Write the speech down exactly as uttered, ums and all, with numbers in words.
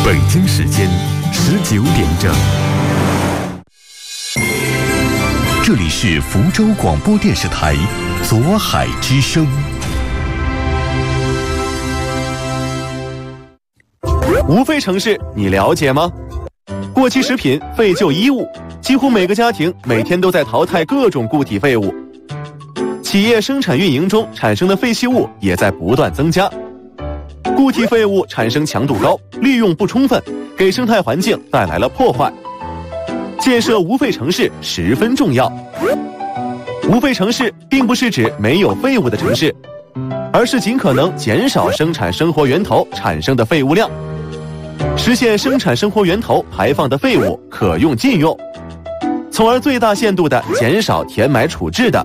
北京时间十九点整，这里是福州广播电视台左海之声。 无废城市你了解吗？过期食品、废旧衣物，几乎每个家庭每天都在淘汰各种固体废物。企业生产运营中产生的废弃物也在不断增加。固体废物产生强度高，利用不充分，给生态环境带来了破坏。建设无废城市十分重要。无废城市并不是指没有废物的城市，而是尽可能减少生产生活源头产生的废物量，实现生产生活源头排放的废物可用尽用，从而最大限度地减少填埋处置的